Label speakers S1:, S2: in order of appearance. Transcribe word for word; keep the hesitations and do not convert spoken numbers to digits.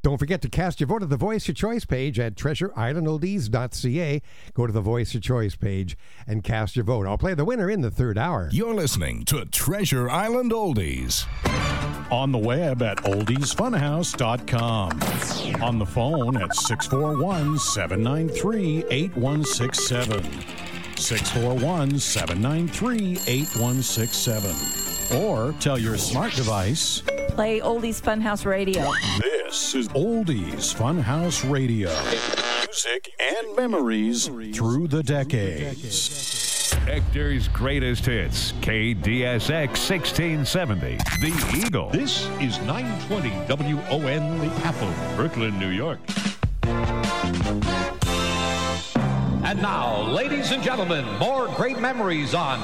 S1: Don't forget to cast your vote at the Voice Your Choice page at treasure island oldies dot c a. Go to the Voice Your Choice page and cast your vote. I'll play the winner in the third hour.
S2: You're listening to Treasure Island Oldies.
S3: On the web at oldies funhouse dot com. On the phone at six four one, seven nine three, eight one six seven. six four one, seven nine three, eight one six seven. Or tell your smart device,
S4: play Oldies Funhouse Radio.
S3: This is Oldies Funhouse Radio. Music and memories through the decades.
S5: Hector's greatest hits, K D S X sixteen seventy, The Eagle.
S6: This is nine twenty W O N The Apple, Brooklyn, New York.
S7: And now, ladies and gentlemen, more great memories on